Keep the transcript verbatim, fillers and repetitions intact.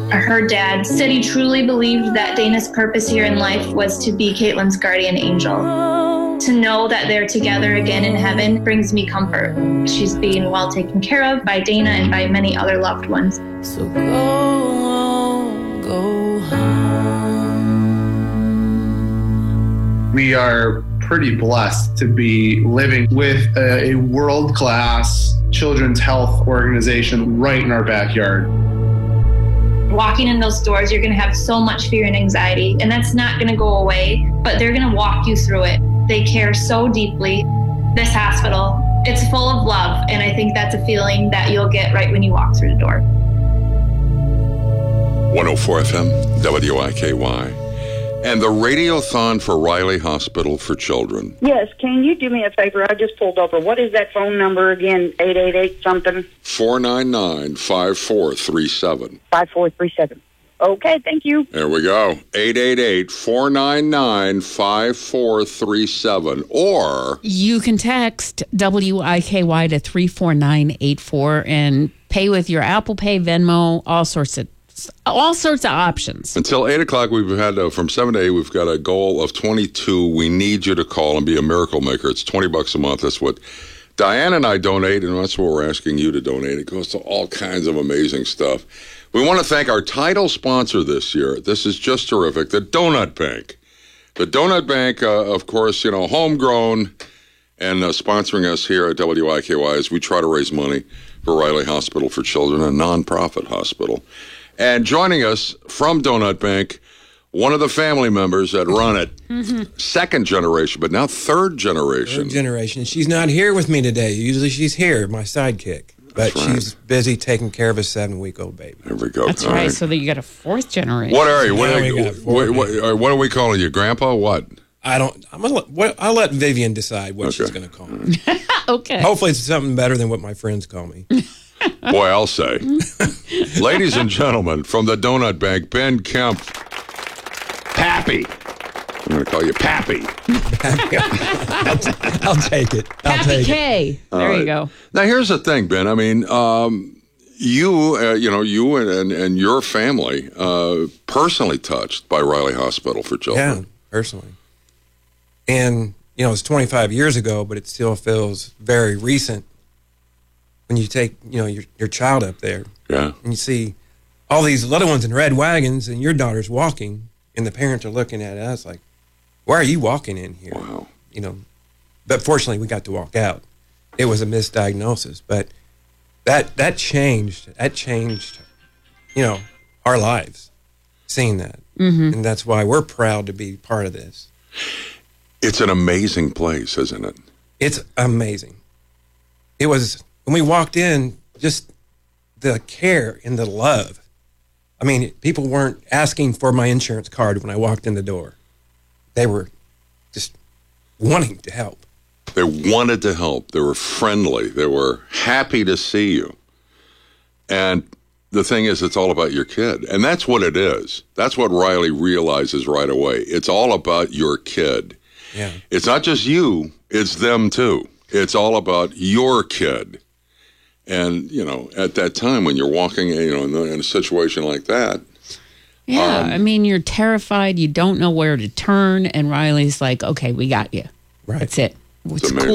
Her dad said he truly believed that Dana's purpose here in life was to be Caitlin's guardian angel. To know that they're together again in heaven brings me comfort. She's being well taken care of by Dana and by many other loved ones. So go home, go home. We are pretty blessed to be living with a, a world-class children's health organization right in our backyard. Walking in those doors, you're going to have so much fear and anxiety, and that's not going to go away, but they're going to walk you through it. They care so deeply. This hospital, it's full of love, and I think that's a feeling that you'll get right when you walk through the door. one oh four F M, W I K Y. And the Radiothon for Riley Hospital for Children. Yes, can you do me a favor? I just pulled over. What is that phone number again? eight eight eight something? four nine nine, five four three seven. five four three seven. Okay, thank you. There we go. eight eight eight, four nine nine, five four three seven. Or you can text W I K Y to three four nine eight four and pay with your Apple Pay, Venmo, all sorts of all sorts of options. Until eight o'clock, we've had, uh, from seven to eight, we've got a goal of twenty-two. We need you to call and be a miracle maker. It's twenty bucks a month. That's what Diane and I donate, and that's what we're asking you to donate. It goes to all kinds of amazing stuff. We want to thank our title sponsor this year. This is just terrific, the Donut Bank. The Donut Bank, uh, of course, you know, homegrown and uh, sponsoring us here at W I K Y as we try to raise money for Riley Hospital for Children, a nonprofit hospital. And joining us from Donut Bank, one of the family members that run it, mm-hmm. second generation, but now third generation. Third generation. She's not here with me today. Usually she's here, my sidekick. But right. She's busy taking care of a seven-week-old baby. There we go. That's right, right, so that you got a fourth generation. What are you? What, are, you what, what, what are we calling you, Grandpa? What? I don't. I'm gonna. Let, I'll let Vivian decide what okay. she's going to call me. Okay. Hopefully, it's something better than what my friends call me. Boy, I'll say. Ladies and gentlemen, from the Donut Bank, Ben Kemp, Pappy. I'm going to call you Pappy. I'll, t- I'll take it. I'll Pappy take K. it. There right. you go. Now, here's the thing, Ben. I mean, um, you, uh, you know, you and, and, and your family uh, personally touched by Riley Hospital for Children. Yeah, personally. And, you know, it's twenty-five years ago, but it still feels very recent when you take, you know, your, your child up there. Yeah. And you see all these little ones in red wagons and your daughter's walking and the parents are looking at us like, why are you walking in here? Wow. You know, but fortunately we got to walk out. It was a misdiagnosis, but that, that changed, that changed, you know, our lives, seeing that. Mm-hmm. And that's why we're proud to be part of this. It's an amazing place, isn't it? It's amazing. It was, when we walked in, just the care and the love. I mean, people weren't asking for my insurance card when I walked in the door. They were just wanting to help. They wanted to help. They were friendly. They were happy to see you. And the thing is, it's all about your kid. And that's what it is. That's what Riley realizes right away. It's all about your kid. Yeah. It's not just you. It's them, too. It's all about your kid. And, you know, at that time when you're walking, you know, in, the, in a situation like that. Yeah, um, I mean, you're terrified. You don't know where to turn. And Riley's like, okay, we got you. Right. That's it. It's It's amazing.